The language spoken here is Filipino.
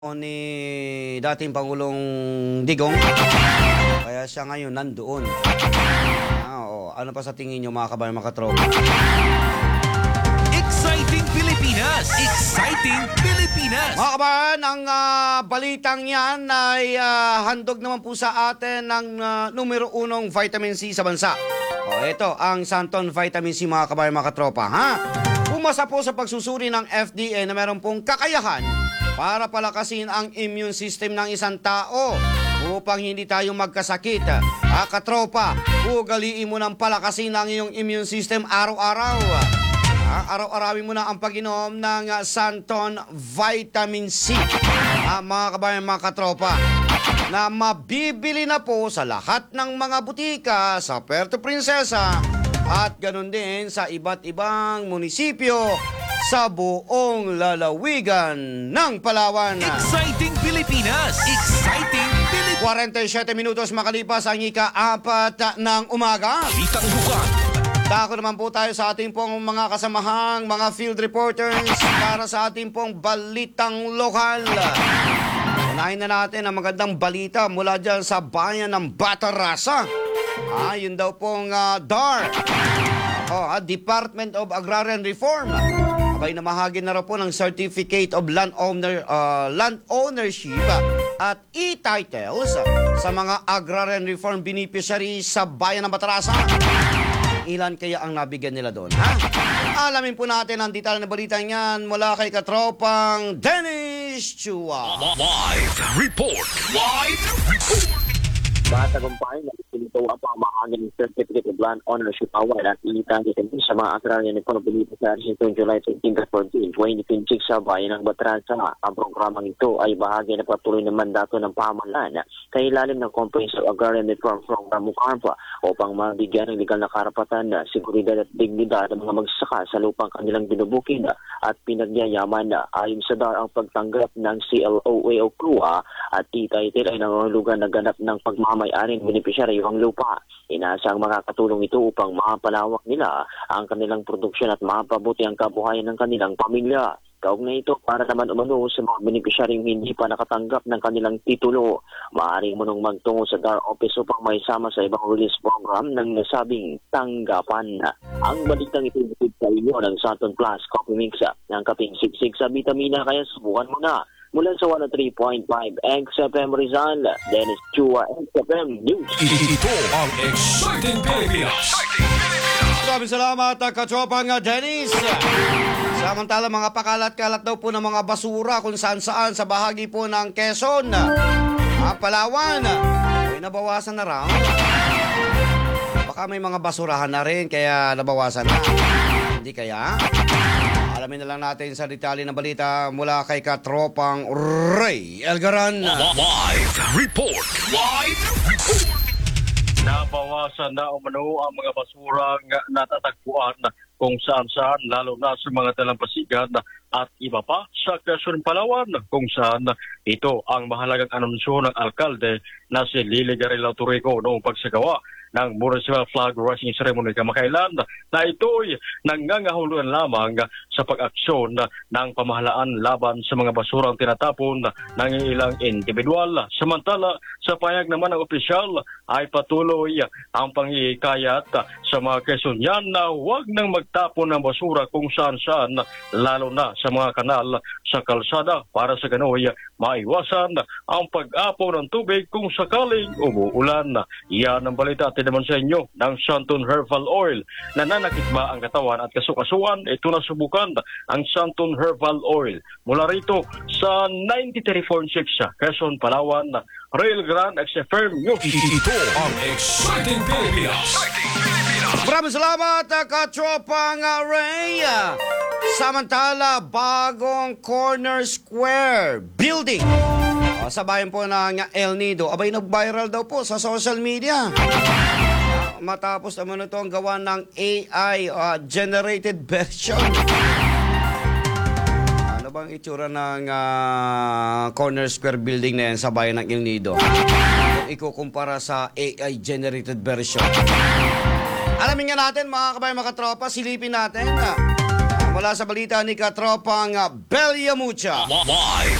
o ni dating Pangulong Digong. Kaya siya ngayon nandoon. Ano pa sa tingin nyo mga kabayan, mga katropa? Exciting Pilipinas! Exciting Pilipinas! Mga kabayan, ang balitang yan ay handog naman po sa atin ng numero 1 vitamin C sa bansa. Ito ang Santon Vitamin C mga kabayan, mga katropa. Pumasa po sa pagsusuri ng FDA na meron pong kakayahan para palakasin ang immune system ng isang tao upang hindi tayo magkasakit. Katropa, ugaliin mo ng palakasin ang iyong immune system araw-araw. Araw-arawin mo na ang pag-inom ng Santon Vitamin C. Mga kabayan, mga katropa, na mabibili na po sa lahat ng mga butika sa Puerto Princesa at ganun din sa iba't ibang munisipyo sa buong lalawigan ng Palawan. Exciting Pilipinas! Exciting Pilipinas! 47 minutos makalipas ang ika-4 ng umaga. Balitang bukan. Dako naman po tayo sa ating pong mga kasamahang mga field reporters para sa ating pong balitang lokal. Unahin na natin ang magandang balita mula dyan sa bayan ng Batarasa. Yun daw pong DAR, Department of Agrarian Reform. Abay namahagi na raw po ng Certificate of Land Ownership at e-titles sa mga agrarian reform beneficiaries sa bayan ng Batarasa. Ilan kaya ang nabigyan nila doon? Alamin po natin ang detalye na balita niyan mula kay katropang Dennis Chua. Live report! Live report! Matagumpay na ito ang pamahagi ng Certificate of Land Ownership Award at initangitin sa mga agrarian reform beneficiaries nitong July 13, 2026 sa bayan ng Batarasa. Ang programang ito ay bahagi na patuloy ng mandato ng pamahalaan sa ilalim ng Comprehensive Agrarian Reform Program MUCARPA upang mabigyan ng legal na karapatan, seguridad at dignidad ng mga magsasaka sa lupang kanilang binubukid at pinagyayaman. Ayon sa DAR, ang pagtanggap ng CLOA o CLUA at e-title ay nangangulugan na ganap ng pagmamayari ng beneficiaryo ang lupa. Inaasang makakatulong ito upang mapalawak nila ang kanilang produksyon at mapabuti ang kabuhayan ng kanilang pamilya. Kaugnay ito para naman umano sa mga benepisyaryong hindi pa nakatanggap ng kanilang titulo. Maaari mo nung magtungo sa DAR office upang may sama sa ibang release program ng nasabing tanggapan. Ang balitang ito ibigay sa inyo ng Santon Plus Coffee Mix ng kaping siksik sa vitamina, kaya subukan mo na. Mula sa 103.5 XFM Rizal, Dennis Chua, XFM News. Ito ang Exciting Pilipinas! Maraming salamat, katropang Dennis. Samantala, mga pakalat-kalat daw po ng mga basura kung saan-saan sa bahagi po ng Quezon, Palawan, ay nabawasan na raw. Baka may mga basurahan na rin kaya nabawasan na. Hindi kaya? Alamin na lang natin sa detalye ng balita mula kay katropang Ray Elgaran. Live report! Live report! Nabawasan na umano ang mga basurang natatagpuan kung saan-saan, lalo na sa mga dalampasigan at iba pa sa Quezon, Palawan, kung saan ito ang mahalagang anunsyo ng alkalde na si Lily Garela Turico noong pagsagawa ng Municipal Flag Raising Ceremony kamakailan na ito'y nangangahulugan lamang sa pag-aksyon ng pamahalaan laban sa mga basurang tinatapon ng ilang individual. Samantala, sa payag naman ng opisyal ay patuloy ang panghihikayat sa mga Quezonian na huwag nang magtapon ng basura kung saan-saan, lalo na sa mga kanal sa kalsada para sa gano'y maiwasan ang pag-apaw ng tubig kung sakaling umuulan. Yan ang balita naman sa inyo ng Santon Herbal Oil. Nananakit ba ang katawan at kasukasuan? Ito na subukan ang Santon Herbal Oil. Mula rito sa 93.6 Quezon, Palawan, Rail Grand XFM News. Ito ang Exciting Pilipinas! Maraming salamat, katropang Ray. Samantala, bagong Corner Square building sa bayan po ng El Nido, abay nag-viral daw po sa social media. Matapos naman ito ang gawa ng AI generated version. Ano bang itsura ng Corner Square building na yan sa bayan ng El Nido? Kung ikukumpara sa AI generated version. Alamin nga natin mga kabayan, mga katropa, silipin natin. Mula sa balita ni katropang Belia Mucha. Live